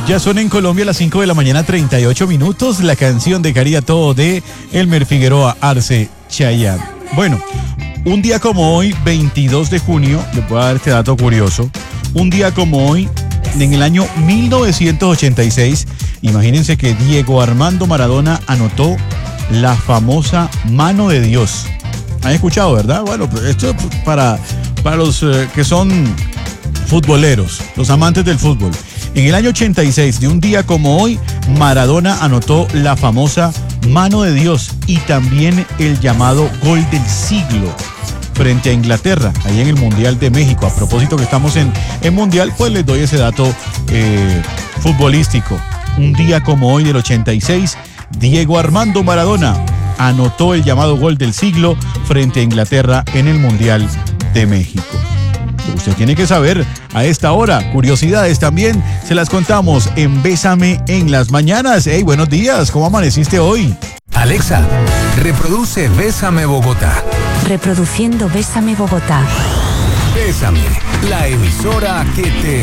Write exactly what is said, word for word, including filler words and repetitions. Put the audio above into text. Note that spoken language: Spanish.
Ya son en Colombia las cinco de la mañana, treinta y ocho minutos. La canción dejaría todo de Elmer Figueroa, Arce, Chayanne. Bueno, un día como hoy, veintidós de junio, le puedo dar este dato curioso. Un día como hoy, en el año mil novecientos ochenta y seis, imagínense que Diego Armando Maradona anotó la famosa mano de Dios. ¿Han escuchado, verdad? Bueno, pues esto para, para los eh, que son futboleros, los amantes del fútbol. En el año ochenta y seis, de un día como hoy, Maradona anotó la famosa mano de Dios y también el llamado gol del siglo frente a Inglaterra, ahí en el Mundial de México. A propósito que estamos en, en Mundial, pues les doy ese dato eh, futbolístico. Un día como hoy del ochenta y seis, Diego Armando Maradona anotó el llamado gol del siglo frente a Inglaterra en el Mundial de México. Usted tiene que saber a esta hora. Curiosidades también se las contamos en Bésame en las mañanas. Hey, buenos días, ¿cómo amaneciste hoy? Alexa, reproduce Bésame Bogotá. Reproduciendo Bésame Bogotá. Bésame, la emisora que te